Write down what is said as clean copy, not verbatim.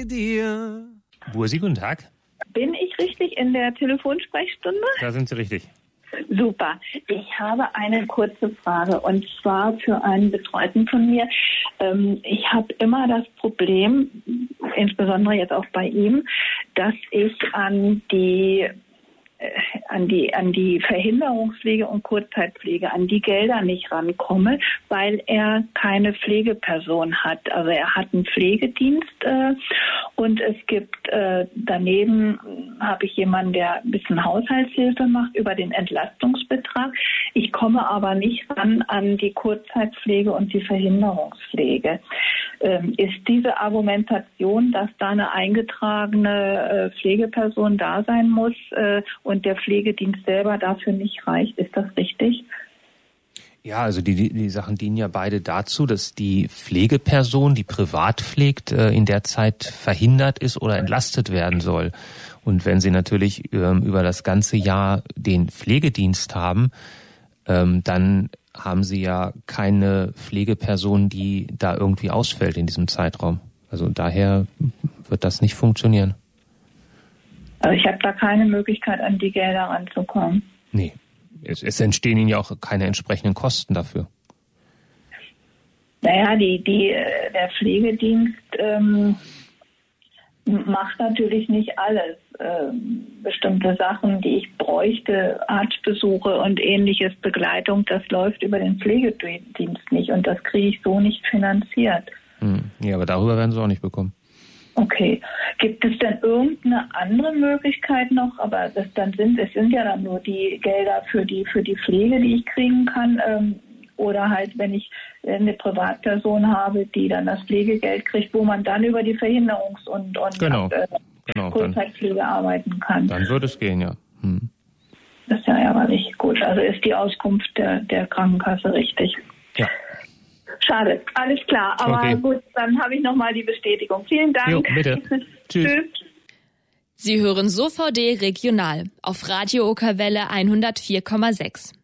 bei dir. Bursi, guten Tag. Bin ich richtig in der Telefonsprechstunde? Da sind Sie richtig. Super. Ich habe eine kurze Frage und zwar für einen Betreuten von mir. Ich habe immer das Problem, insbesondere jetzt auch bei ihm, dass ich an die Verhinderungspflege und Kurzzeitpflege, an die Gelder nicht rankomme, weil er keine Pflegeperson hat. Also er hat einen Pflegedienst und es gibt daneben habe ich jemanden, der ein bisschen Haushaltshilfe macht über den Entlastungsbetrag. Ich komme aber nicht ran an die Kurzzeitpflege und die Verhinderungspflege. Ist diese Argumentation, dass da eine eingetragene Pflegeperson da sein muss und der Pflegedienst selber dafür nicht reicht, ist das richtig? Ja, also die Sachen dienen ja beide dazu, dass die Pflegeperson, die privat pflegt, in der Zeit verhindert ist oder entlastet werden soll. Und wenn Sie natürlich über das ganze Jahr den Pflegedienst haben, dann haben Sie ja keine Pflegeperson, die da irgendwie ausfällt in diesem Zeitraum. Also daher wird das nicht funktionieren. Also ich habe da keine Möglichkeit, an die Gelder ranzukommen. Nee, es entstehen Ihnen ja auch keine entsprechenden Kosten dafür. Naja, der Pflegedienst macht natürlich nicht alles. Bestimmte Sachen, die ich bräuchte, Arztbesuche und ähnliches, Begleitung, das läuft über den Pflegedienst nicht und das kriege ich so nicht finanziert. Ja, aber darüber werden Sie auch nicht bekommen. Okay. Gibt es denn irgendeine andere Möglichkeit noch? Aber es sind ja dann nur die Gelder für die Pflege, die ich kriegen kann. Oder halt, wenn ich eine Privatperson habe, die dann das Pflegegeld kriegt, wo man dann über die Verhinderungs- und Kurzzeitpflege arbeiten kann. Dann würde es gehen, ja. Das ist ja ärgerlich. Gut, also ist die Auskunft der Krankenkasse richtig. Ja. Schade, alles klar. Aber okay. Gut, dann habe ich nochmal die Bestätigung. Vielen Dank. Jo, bitte. Tschüss. Sie hören SOVD Regional auf Radio Okerwelle 104,6.